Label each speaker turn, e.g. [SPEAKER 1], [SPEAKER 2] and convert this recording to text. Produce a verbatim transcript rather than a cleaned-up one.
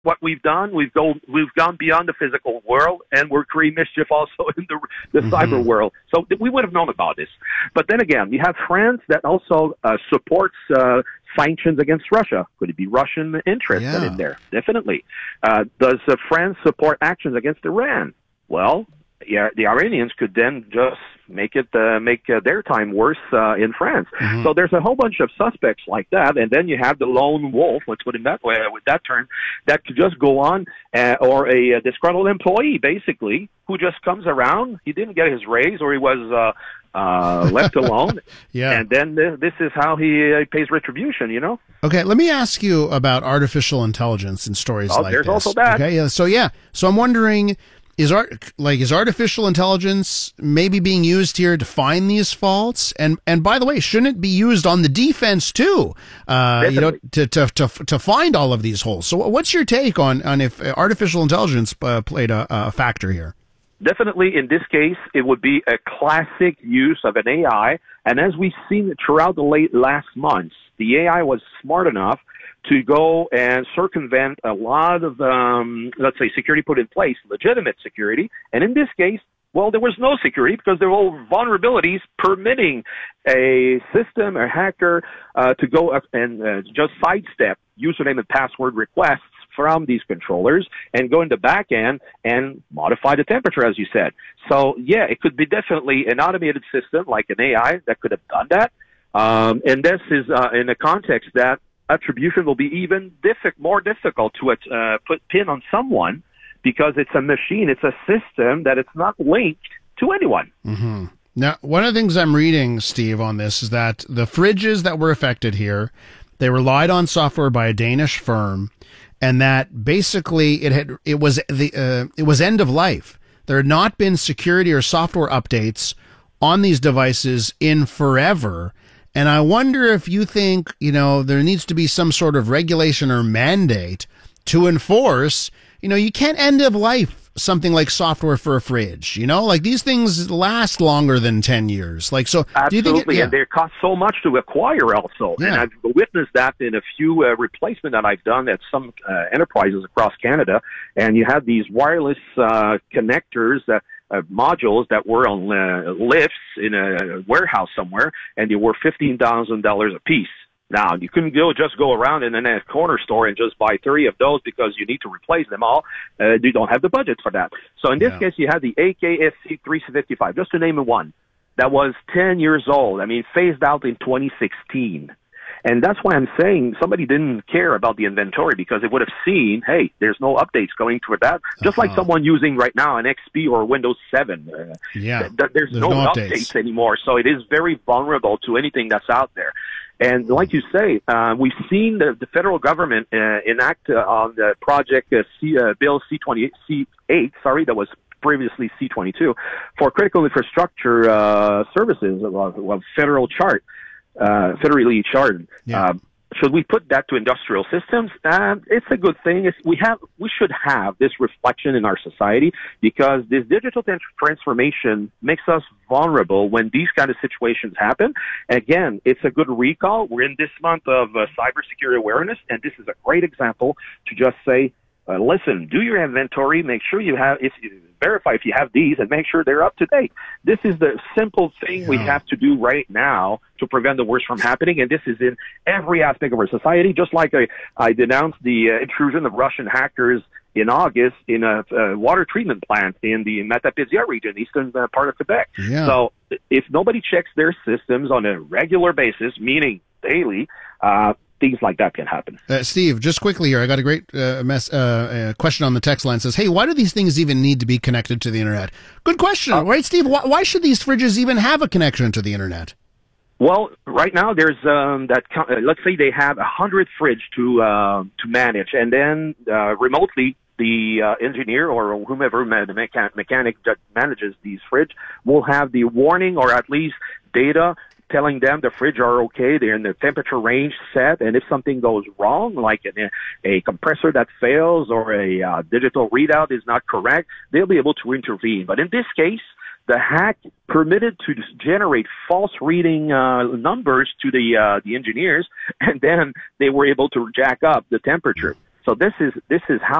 [SPEAKER 1] what we've done, we've go we've gone beyond the physical world, and we're creating mischief also in the the mm-hmm. cyber world. So we would have known about this. But then again, you have France that also uh, supports uh, sanctions against Russia. Could it be Russian interests
[SPEAKER 2] yeah.
[SPEAKER 1] in there? Definitely. Uh, does uh, France support actions against Iran? Well, yeah, the Iranians could then just make it uh, make uh, their time worse uh, in France. Mm-hmm. So there's a whole bunch of suspects like that, and then you have the lone wolf, let's put it that way, with that term, that could just go on, uh, or a, a disgruntled employee, basically, who just comes around. He didn't get his raise, or he was uh, uh, left alone,
[SPEAKER 2] yeah.
[SPEAKER 1] and then th- this is how he uh, pays retribution, you know?
[SPEAKER 2] Okay, let me ask you about artificial intelligence and stories
[SPEAKER 1] oh,
[SPEAKER 2] like
[SPEAKER 1] there's
[SPEAKER 2] this.
[SPEAKER 1] There's also that.
[SPEAKER 2] Okay, yeah, so yeah, so I'm wondering... Is art like is artificial intelligence maybe being used here to find these faults? And and by the way, shouldn't it be used on the defense too? Uh, you know, to, to to to find all of these holes. So, what's your take on on if artificial intelligence uh, played a, a factor here?
[SPEAKER 1] Definitely, in this case, it would be a classic use of an A I. And as we've seen throughout the late last months, the A I was smart enough to go and circumvent a lot of, um, let's say, security put in place, legitimate security. And in this case, well, there was no security because there were vulnerabilities permitting a system, a hacker, uh, to go up and uh, just sidestep username and password requests from these controllers and go in the back end and modify the temperature, as you said. So, yeah, it could be definitely an automated system like an A I that could have done that. Um, and this is uh, in a context that attribution will be even diffi- more difficult to uh, put pin on someone because it's a machine, it's a system that it's not linked to anyone.
[SPEAKER 2] Mm-hmm. Now, one of the things I'm reading, Steve, on this is that the fridges that were affected here, they relied on software by a Danish firm, and that basically it had it was the uh, it was end of life. There had not been security or software updates on these devices in forever. And I wonder if you think, you know, there needs to be some sort of regulation or mandate to enforce, you know, you can't end of life something like software for a fridge, you know, like these things last longer than ten years. Like, so
[SPEAKER 1] absolutely.
[SPEAKER 2] Do you think it, yeah.
[SPEAKER 1] And they cost so much to acquire also. Yeah. And I've witnessed that in a few uh, replacements that I've done at some uh, enterprises across Canada. And you have these wireless uh, connectors that Uh, modules that were on uh, lifts in a warehouse somewhere, and they were fifteen thousand dollars a piece. Now, you couldn't go just go around in a corner store and just buy thirty of those because you need to replace them all. Uh, you don't have the budget for that. So in this yeah. case, you have the A K S C three fifty-five, just to name one, that was ten years old. I mean, phased out in twenty sixteen. And that's why I'm saying somebody didn't care about the inventory because it would have seen, hey, there's no updates going toward that. Just uh-huh. like someone using right now an X P or Windows seven. Uh,
[SPEAKER 2] yeah.
[SPEAKER 1] th- th- there's, there's no, no updates. updates anymore. So it is very vulnerable to anything that's out there. And like you say, uh, we've seen the, the federal government uh, enact uh, on the project uh, C, uh, Bill C twenty-eight, C eight, sorry, that was previously C twenty-two, for critical infrastructure uh, services, uh, federal chart. Uh, federally chartered.
[SPEAKER 2] Yeah.
[SPEAKER 1] Uh, should we put that to industrial systems? Uh, it's a good thing. It's, we have, we should have this reflection in our society because this digital transformation makes us vulnerable when these kind of situations happen. Again, it's a good recall. We're in this month of uh, cybersecurity awareness, and this is a great example to just say, uh, listen, do your inventory, make sure you have, if you verify if you have these and make sure they're up to date. This is the simple thing yeah. we have to do right now to prevent the worst from happening. And this is in every aspect of our society. Just like I, I denounced the uh, intrusion of Russian hackers in August in a, a water treatment plant in the Matapédia region, eastern uh, part of Quebec.
[SPEAKER 2] Yeah.
[SPEAKER 1] So if nobody checks their systems on a regular basis, meaning daily, uh, things like that can happen.
[SPEAKER 2] Uh, Steve, just quickly here, I got a great uh, mess, uh, uh, question on the text line. It says, hey, why do these things even need to be connected to the internet? Good question, uh, right, Steve? Why, why should these fridges even have a connection to the internet?
[SPEAKER 1] Well, right now there's um, that. Uh, let's say they have a hundred fridge to uh, to manage, and then uh, remotely the uh, engineer or whomever the mechan- mechanic that manages these fridge will have the warning or at least data telling them the fridge are okay, they're in the temperature range set, and if something goes wrong, like a, a compressor that fails or a uh, digital readout is not correct, they'll be able to intervene. But in this case, the hack permitted to generate false reading uh, numbers to the uh, the engineers, and then they were able to jack up the temperature. So So this is this is how